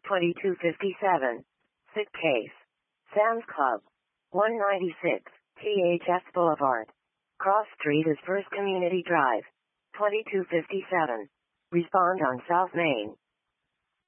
2257. Sick case. Sam's Club. 196. THS Boulevard. Cross Street is First Community Drive. 2257. Respond on South Main.